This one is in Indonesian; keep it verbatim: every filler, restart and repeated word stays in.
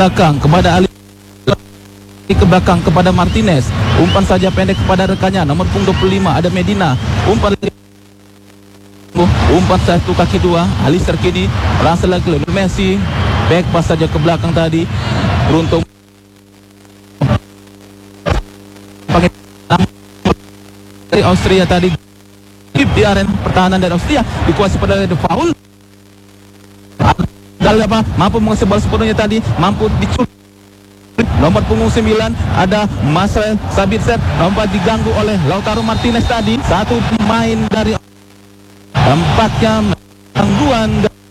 belakang kepada Ali, ke belakang kepada Martinez, umpan saja pendek kepada rekannya nomor punggung dua puluh lima ada Medina, umpan umpan satu kaki dua Alistar kini rasa lagi Messi, back pas saja ke belakang tadi beruntung dari Austria tadi di area pertahanan dari Austria dikuasai pada The Foul. Dalam apa mampu menguasai bola sepenuhnya tadi, mampu dicut nomor punggung sembilan ada Marcel Sabitzer, nomor diganggu oleh Lautaro Martinez tadi, satu pemain dari empatnya gangguan